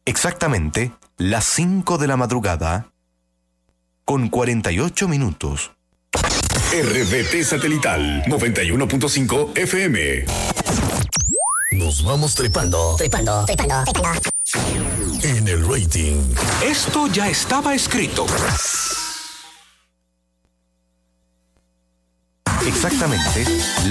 Exactamente las 5 de la madrugada, con 48 minutos. RBT Satelital 91.5 FM. Nos vamos trepando en el rating. Esto ya estaba escrito. Exactamente